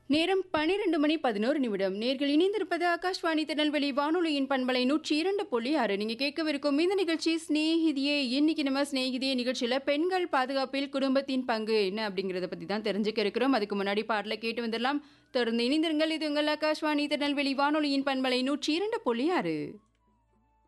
நேரம் 12 மணி 11 நிமிடம். நேர்கள் இணைந்திருப்பது ஆகாஷ்வாணி திருநெல்வேலி வானொலியின் பண்பலை 102.6. நீங்க கேட்கவிருக்கும் இந்த நிகழ்ச்சி ஸ்நேகிதியே. இன்னைக்கு நம்ம ஸ்நேகிதியே நிகழ்ச்சியில பெண்கள் பாதுகாப்பில் குடும்பத்தின் பங்கு என்ன அப்படிங்கறத பத்தி தான் தெரிஞ்சுக்க இருக்கிறோம். அதுக்கு முன்னாடி பாடல கேட்டு வந்துடலாம். தொடர்ந்து இணைந்திருங்கள். இது உங்கள் ஆகாஷ்வாணி திருநெல்வேலி வானொலியின் பண்பலை 102.6.